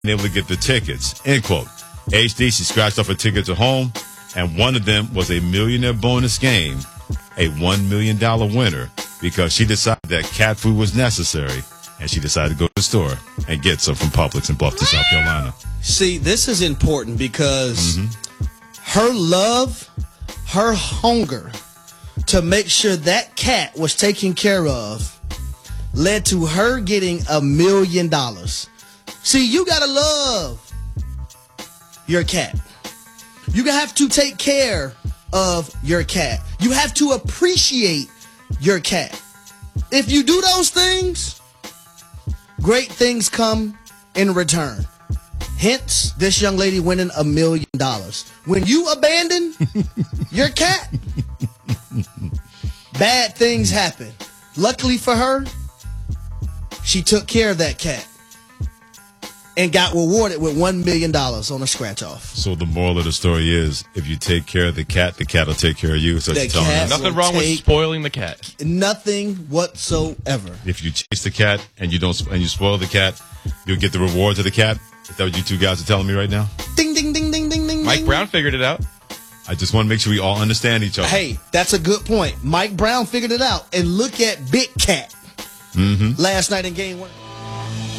able to get the tickets, end quote. HD, she scratched off her tickets at home, and one of them was a millionaire bonus game, a $1 million winner, because she decided that cat food was necessary, and she decided to go to the store and get some from Publix in Bluffton, South Carolina. See, this is important because her love, her hunger to make sure that cat was taken care of led to her getting $1 million. See, you gotta love your cat. You have to take care of your cat. You have to appreciate your cat. If you do those things, great things come in return. Hence, this young lady winning $1 million. When you abandon your cat, bad things happen. Luckily for her, she took care of that cat and got rewarded with $1 million on a scratch-off. So the moral of the story is, if you take care of the cat will take care of you. So The cat Nothing wrong with spoiling the cat. Nothing whatsoever. If you chase the cat and you spoil the cat, you'll get the rewards of the cat. Is that what you two guys are telling me right now? Ding, ding, ding, ding, ding, ding. Mike Brown figured it out. I just want to make sure we all understand each other. Hey, that's a good point. Mike Brown figured it out. And look at Big Cat last night in game 1.